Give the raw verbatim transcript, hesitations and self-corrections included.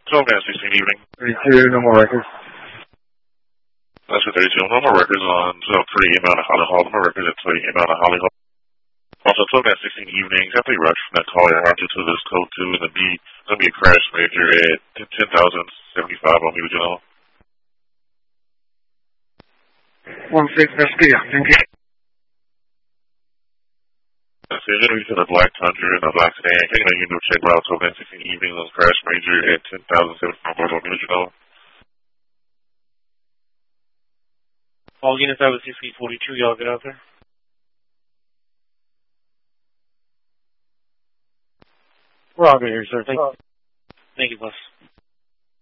twelve and sixteen evening. thirty-two, no more records. That's for thirty-two. No more records on twelve three inbound to Holly Hall. No more records at twenty inbound to Holly Hall. Also, twelve and sixteen evening. Got the rush from that call. You're hard to this code two and the B. It's going to be a crash major at ten thousand seventy-five on me, would you know? one six, that's clear. Thank you. So you're going to be to the Black Tundra and the Black Sedan. Taking a unit check route twelve and sixteen evening on crash major at ten thousand seventy-five on me, would you know? All units out of C C forty-two, y'all get out there. We're all good here, sir. Thank you. Thank you, boss.